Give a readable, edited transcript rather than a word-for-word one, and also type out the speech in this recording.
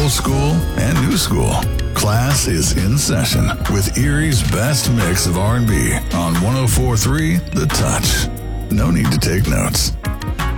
school and new school. Class is in session with Erie's best mix of R&B on 104.3 The Touch. No need to take notes.